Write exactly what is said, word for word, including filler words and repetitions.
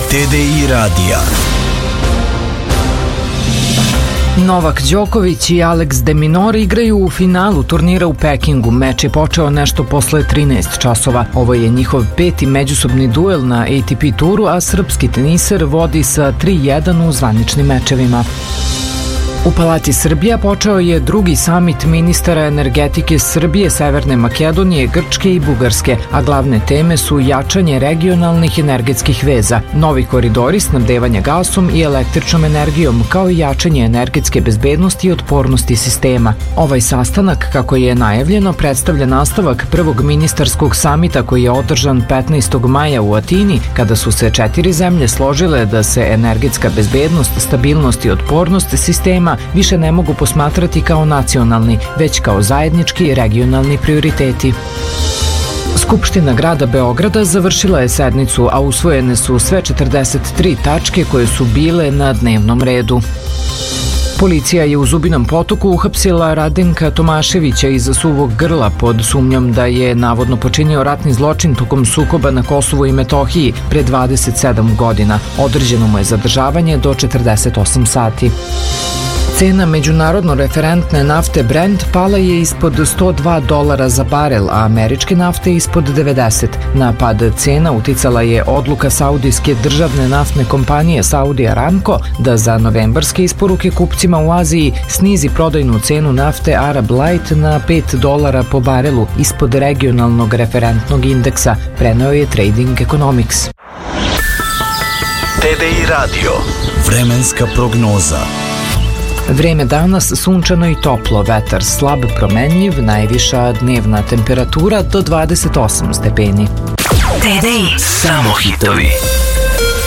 T D I radija. Novak Đoković i Alex de Minaur igraju u finalu turnira u Pekingu. Meč je počeo nešto posle trinaest časova. Ovo je njihov peti međusobni duel na A T P turu, a srpski teniser vodi sa tri jedan u zvaničnim mečevima. U Palati Srbija počeo je drugi samit ministara energetike Srbije, Severne Makedonije, Grčke i Bugarske, a glavne teme su jačanje regionalnih energetskih veza, novi koridori snabdevanja gasom i električnom energijom, kao i jačanje energetske bezbednosti i otpornosti sistema. Ovaj sastanak, kako je najavljeno, predstavlja nastavak prvog ministarskog samita koji je održan petnaestog maja u Atini, kada su se četiri zemlje složile da se energetska bezbednost, stabilnost i otpornost sistema više ne mogu posmatrati kao nacionalni, već kao zajednički regionalni prioriteti. Skupština grada Beograda završila je sednicu, a usvojene su sve četrdeset tri tačke koje su bile na dnevnom redu. Policija je u Zubinom Potoku uhapsila Radenka Tomaševića iz Suvog Grla pod sumnjom da je navodno počinio ratni zločin tokom sukoba na Kosovu i Metohiji pre dvadeset sedam godina. Određeno mu je zadržavanje do četrdeset osam sati. Cena međunarodno referentne nafte Brent pala je ispod sto dva dolara za barel, a američke nafte ispod devedeset. Na pad cena uticala je odluka saudijske državne naftne kompanije Saudi Aramco da za novembarske isporuke kupcima u Aziji snizi prodajnu cenu nafte Arab Light na pet dolara po barelu ispod regionalnog referentnog indeksa, preneo je Trading Economics. T D I radio. Vremenska prognoza. Vreme danas sunčano i toplo, vetar slab promenljiv, najviša dnevna temperatura do dvadeset osam stepeni. T D I samo hitovi.